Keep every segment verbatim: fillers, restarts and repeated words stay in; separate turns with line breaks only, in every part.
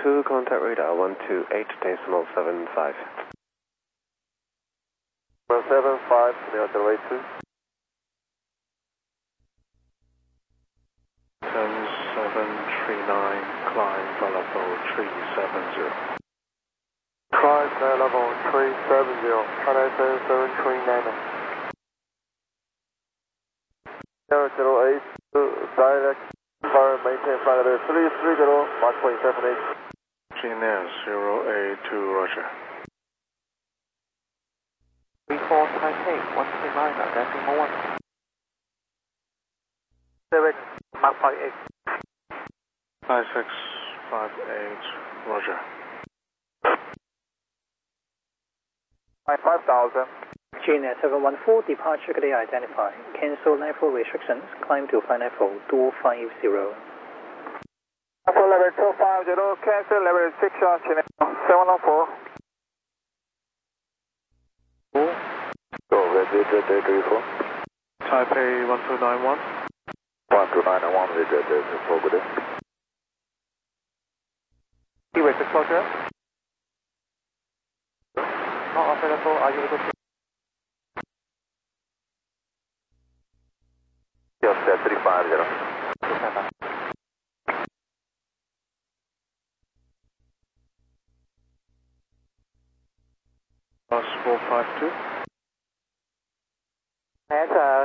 two, contact radar one two eight decimal seven five.
one seven five, Delta eight two.
ten seven three nine, climb level three seven zero.
Climb level three seven zero, China ten seven three nine. Zero eight two, direct, fire, maintain flight level three three zero, Mark point seven eight.
G N S zero eight two, roger.
three four Taipei, one two nine, decimal one.
Seven, Mark five eight.
nine six five eight, roger.
five thousand.
G N S seven one four, departure clear identified. Cancel level restrictions, climb to flight level two five zero.
Level level two five zero, cancel level six, seven one four. Go, ready, ready, three four.
Taipei one two nine one.
one two nine one, ready, ready, four, good.
Keyway disclosure. Not available, are you able to?
Yes, three five zero.
Bus four five two.
That's uh,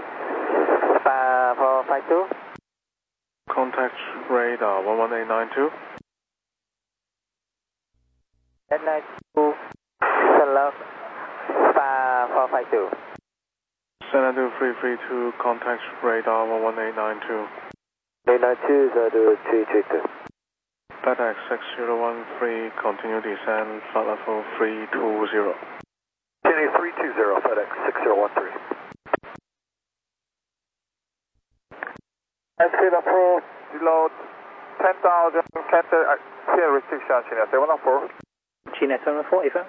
four five two.
Contact radar one one eight nine two.
N nine two, Salam, four five two.
Senator three three two, contact radar one one eight nine two.
eight nine two, Zero three three two.
FedEx six zero one three, continue descent, flight level three two zero.
Kenny three two zero, FedEx six zero one three. Exit approved, deload ten thousand, cancel, clear restriction, China seven one four.
G N S seven one four, affirm.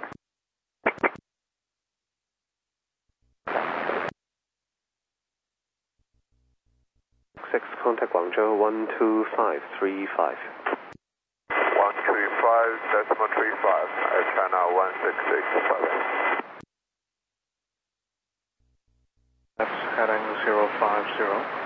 six, contact Guangzhou one two five three five.
one three five, decimal three five, China one six six five.
That's heading zero five zero.